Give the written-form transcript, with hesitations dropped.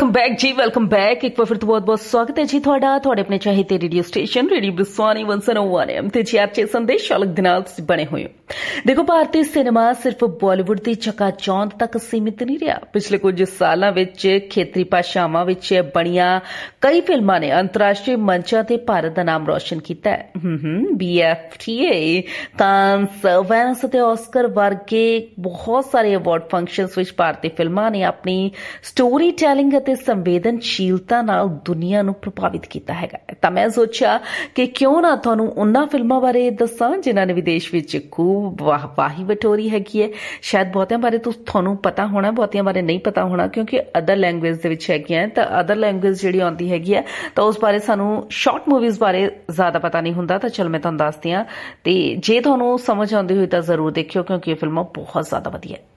Welcome back ਜੀ, welcome back. ਇੱਕ ਵਾਰ ਫਿਰ ਤੋਂ ਬਹੁਤ-ਬਹੁਤ ਸਵਾਗਤ ਹੈ ਜੀ ਤੁਹਾਡਾ ਤੁਹਾਡੇ ਆਪਣੇ ਚਾਹੀਦੇ ਰੇਡੀਓ ਸਟੇਸ਼ਨ ਰੇਡੀਓ ਬ੍ਰਿਸਵਾਨੀ 101 FM ਤੇ ਜੀ ਸੰਦੇਸ਼ ਸ਼ਾਲਕ ਦੇ ਨਾਲ ਤੁਸੀਂ ਬਣੇ ਹੋਏ ਹੋ। ਦੇਖੋ, ਭਾਰਤੀ ਸਿਨੇਮਾ ਸਿਰਫ ਬਾਲੀਵੁੱਡ ਦੀ ਚਕਾਚੌਂਧ ਤੱਕ ਸੀਮਿਤ ਨਹੀਂ ਰਿਹਾ। ਪਿਛਲੇ ਕੁਝ ਸਾਲਾਂ ਵਿੱਚ ਖੇਤਰੀ ਭਾਸ਼ਾਵਾਂ ਵਿੱਚ ਬਣੀਆਂ ਕਈ ਫਿਲਮਾਂ ਨੇ ਅੰਤਰਰਾਸ਼ਟਰੀ ਮੰਚਾਂ ਤੇ ਭਾਰਤ ਦਾ ਨਾਮ ਰੋਸ਼ਨ ਕੀਤਾ ਹੈ। BFTA, ਕਾਂਸ, ਵੈਨਸ ਅਤੇ ਆਸਕਰ ਵਰਗੇ ਬਹੁਤ ਸਾਰੇ ਅਵਾਰਡ ਫੰਕਸ਼ਨਸ ਵਿੱਚ ਭਾਰਤੀ ਫਿਲਮਾਂ ਨੇ ਆਪਣੀ ਸਟੋਰੀ ਟੈਲਿੰਗ ਅਤੇ ਸੰਵੇਦਨਸ਼ੀਲਤਾ ਨਾਲ ਦੁਨੀਆ ਨੂੰ ਪ੍ਰਭਾਵਿਤ ਕੀਤਾ ਹੈਗਾ। ਤਾਂ ਮੈਂ ਸੋਚਿਆ ਕਿ ਕਿਉਂ ਨਾ ਤੁਹਾਨੂੰ ਉਹਨਾਂ ਫਿਲਮਾਂ ਬਾਰੇ ਦੱਸਾਂ ਜਿਨ੍ਹਾਂ ਨੇ ਵਿਦੇਸ਼ ਵਿੱਚ ਖੂਬ ਵਾਹਵਾਹੀ ਬਟੋਰੀ ਹੈਗੀ ਹੈ। ਸ਼ਾਇਦ ਬਹੁਤਿਆਂ ਬਾਰੇ ਤੁਹਾਨੂੰ ਪਤਾ ਹੋਣਾ, ਬਹੁਤਿਆਂ ਬਾਰੇ ਨਹੀਂ ਪਤਾ ਹੋਣਾ, ਕਿਉਂਕਿ ਅਦਰ ਲੈਂਗੁਏਜ ਦੇ ਵਿੱਚ ਹੈਗੀਆਂ। ਤਾਂ ਅਦਰ ਲੈਂਗੁਏਜ ਜਿਹੜੀ ਆਉਂਦੀ ਹੈਗੀ ਹੈ ਤਾਂ ਉਸ ਬਾਰੇ ਸਾਨੂੰ ਸ਼ਾਰਟ ਮੂਵੀਜ਼ ਬਾਰੇ ਜ਼ਿਆਦਾ ਪਤਾ ਨਹੀਂ ਹੁੰਦਾ। ਤਾਂ ਚਲ ਮੈਂ ਤੁਹਾਨੂੰ ਦੱਸਦੀ ਹਾਂ, ਤੇ ਜੇ ਤੁਹਾਨੂੰ ਸਮਝ ਆਉਂਦੀ ਹੋਈ ਤਾਂ ਜ਼ਰੂਰ ਦੇਖਿਓ, ਕਿਉਂਕਿ ਇਹ ਫਿਲਮਾਂ ਬਹੁਤ ਜ਼ਿਆਦਾ ਵਧੀਆ ਹੈ।